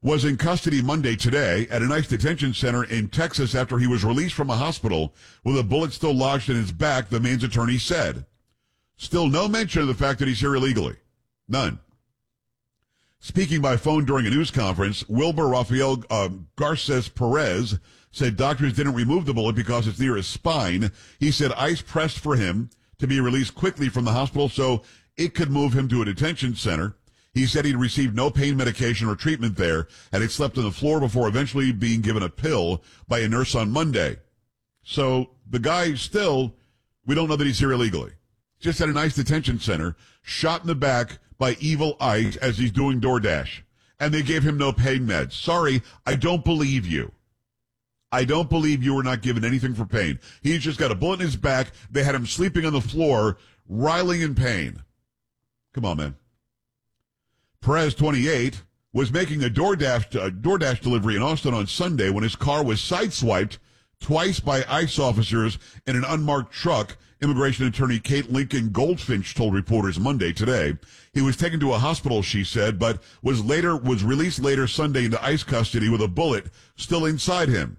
was in custody Monday today at an ICE detention center in Texas after he was released from a hospital with a bullet still lodged in his back, the man's attorney said. Still no mention of the fact that he's here illegally. None. Speaking by phone during a news conference, Wilber Rafael Garces Perez said doctors didn't remove the bullet because it's near his spine. He said ICE pressed for him to be released quickly from the hospital so it could move him to a detention center. He said he'd received no pain medication or treatment there and had slept on the floor before eventually being given a pill by a nurse on Monday. So the guy still, we don't know that he's here illegally. Just at a nice detention center, shot in the back by evil ICE as he's doing DoorDash. And they gave him no pain meds. Sorry, I don't believe you. I don't believe you were not given anything for pain. He's just got a bullet in his back. They had him sleeping on the floor, writhing in pain. Come on, man. Perez, 28, was making a DoorDash delivery in Austin on Sunday when his car was sideswiped twice by ICE officers in an unmarked truck, immigration attorney Kate Lincoln Goldfinch told reporters Monday today. He was taken to a hospital, she said, but was released later Sunday into ICE custody with a bullet still inside him.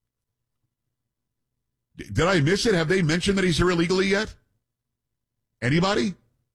Did I miss it? Have they mentioned that he's here illegally yet? Anybody?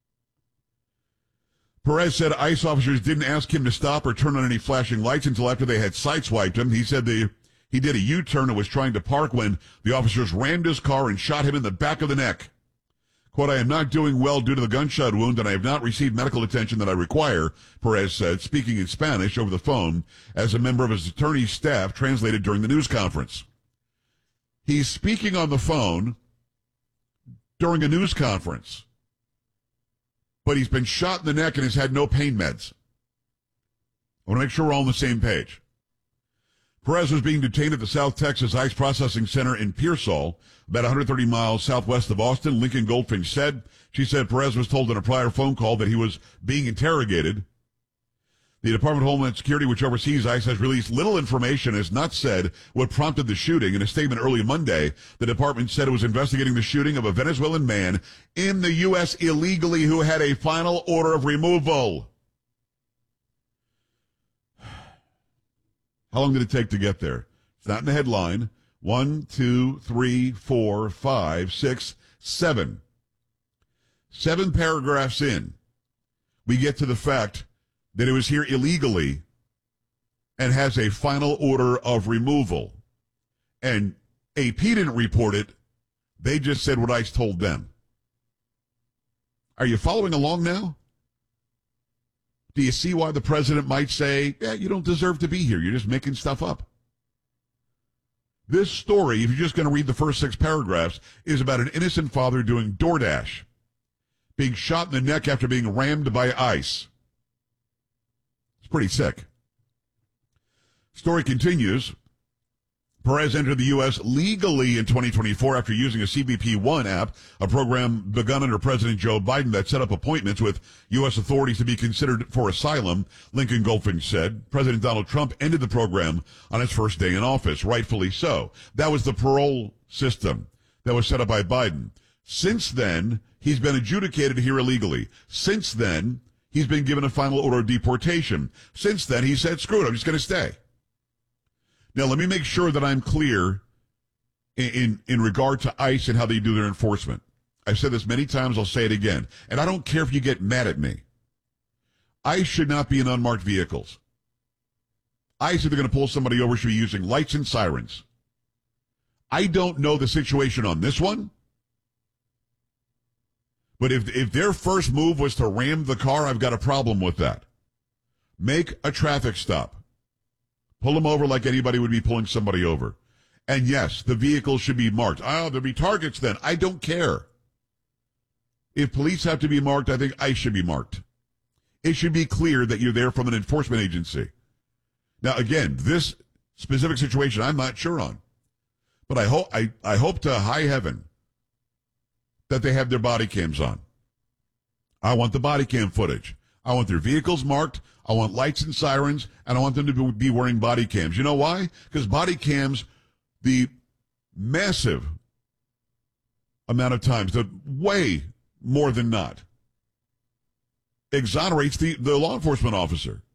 Perez said ICE officers didn't ask him to stop or turn on any flashing lights until after they had sideswiped him. He said he did a U-turn and was trying to park when the officers rammed his car and shot him in the back of the neck. Quote, I am not doing well due to the gunshot wound and I have not received medical attention that I require, Perez said, speaking in Spanish over the phone as a member of his attorney's staff translated during the news conference. He's speaking on the phone during a news conference, but he's been shot in the neck and has had no pain meds. I want to make sure we're all on the same page. Perez was being detained at the South Texas ICE Processing Center in Pearsall, about 130 miles southwest of Austin, Lincoln Goldfinch said. She said Perez was told in a prior phone call that he was being interrogated. The Department of Homeland Security, which oversees ICE, has released little information, has not said what prompted the shooting. In a statement early Monday, the department said it was investigating the shooting of a Venezuelan man in the U.S. illegally who had a final order of removal. How long did it take to get there? It's not in the headline. 1, 2, 3, 4, 5, 6, 7. 7 paragraphs in, we get to the fact that it was here illegally and has a final order of removal. And AP didn't report it. They just said what ICE told them. Are you following along now? Do you see why the president might say, yeah, you don't deserve to be here. You're just making stuff up. This story, if you're just going to read the first 6 paragraphs, is about an innocent father doing DoorDash, being shot in the neck after being rammed by ICE. It's pretty sick. Story continues. Perez entered the U.S. legally in 2024 after using a CBP One app, a program begun under President Joe Biden that set up appointments with U.S. authorities to be considered for asylum, Lincoln Goldfinch said. President Donald Trump ended the program on his first day in office, rightfully so. That was the parole system that was set up by Biden. Since then, he's been adjudicated here illegally. Since then, he's been given a final order of deportation. Since then, he said, screw it, I'm just going to stay. Now, let me make sure that I'm clear in regard to ICE and how they do their enforcement. I've said this many times, I'll say it again. And I don't care if you get mad at me. ICE should not be in unmarked vehicles. ICE, if they're going to pull somebody over, should be using lights and sirens. I don't know the situation on this one. But if their first move was to ram the car, I've got a problem with that. Make a traffic stop. Pull them over like anybody would be pulling somebody over. And yes, the vehicle should be marked. Oh, there'll be targets then. I don't care. If police have to be marked, I think ICE should be marked. It should be clear that you're there from an enforcement agency. Now, again, this specific situation I'm not sure on. But I hope to high heaven that they have their body cams on. I want the body cam footage. I want their vehicles marked. I want lights and sirens, and I want them to be wearing body cams. You know why? Because body cams, the massive amount of times, the way more than not, exonerates the law enforcement officer.